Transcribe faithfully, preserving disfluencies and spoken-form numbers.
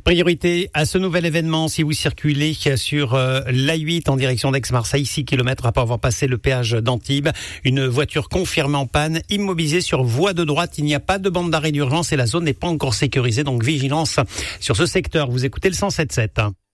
Priorité à ce nouvel événement si vous circulez sur euh, l'A huit en direction d'Aix-Marseille, six kilomètres après avoir passé le péage d'Antibes. Une voiture confirmée en panne, immobilisée sur voie de droite. Il n'y a pas de bande d'arrêt d'urgence et la zone n'est pas encore sécurisée, donc vigilance sur ce secteur. Vous écoutez le cent sept sept.